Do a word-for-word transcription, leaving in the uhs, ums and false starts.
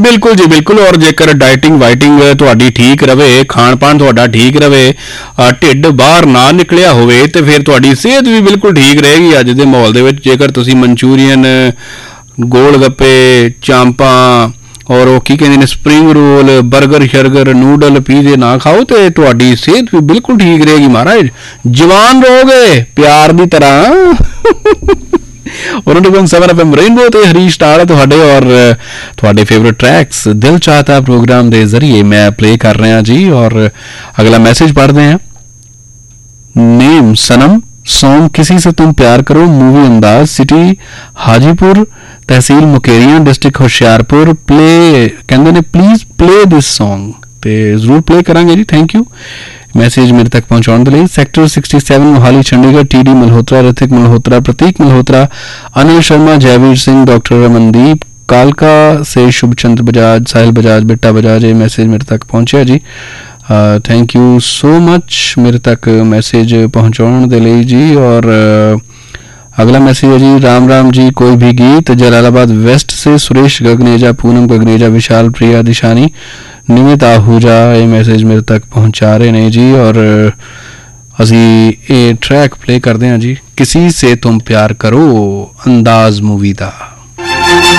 बिल्कुल जी बिल्कुल। और जेकर डाइटिंग वाइटिंग तुहाडी ठीक रवे, खाण पाण तुहाडा ठीक रवे, ढिड बाहर ना निकलिया होवे ते फिर तुहाडी सेहत भी बिल्कुल ठीक रहेगी अज दे माहौल दे विच। जेकर तुसीं मंचूरीयन, गोल गप्पे, चांपां और वो की कहते हैं स्प्रिंग रोल, बर्गर शर्गर, नूडल, पीजे ना खाओ तो तुहाडी सेहत भी बिल्कुल ठीक रहेगी महाराज, जवान रहोगे प्यार की तरह। और सेवन एफ एम रेनबो ते हरीश टाल तुहाडे और तुहाडे फेवरेट ट्रैक्स दिल चाहता प्रोग्राम के जरिए मैं प्ले कर रहा जी। और अगला मैसेज पढ़ते हैं। नेम सनम, सॉन्ग किसी से तुम प्यार करो, मूवी अंदाज, सिटी हाजीपुर, तहसील मुकेरियां, डिस्ट्रिक्ट होशियारपुर। प्ले कहते ने प्लीज़ प्ले दिस सॉन्ग, तो जरूर प्ले करांगे जी। थैंक यू मैसेज मेरे तक पहुँचाने के लिए। Sector sixty seven Mohali Chandigarh, T D Malhotra, Hrithik Malhotra, प्रतीक मल्होत्रा, अनिल शर्मा, जयवीर सिंह, डॉक्टर रमनदीप, कालका से शुभचंद्र बजाज, साहिल बजाज, बिट्टा बजाज, ये मैसेज मेरे तक पहुँचा जी। थैंक यू सो मच मेरे तक मैसेज पहुँचाने के लिए जी। और uh, अगला मैसेज है जी, राम राम जी, कोई भी गीत, जलालाबाद वेस्ट से सुरेश गगनेजा, पूनम गगनेजा, विशाल प्रिया, दिशानी, निमित आहूजा, ये मैसेज मेरे तक पहुंचा रहे ने जी। और असी ये ट्रैक प्ले करते हैं जी, किसी से तुम प्यार करो, अंदाज मूवी का।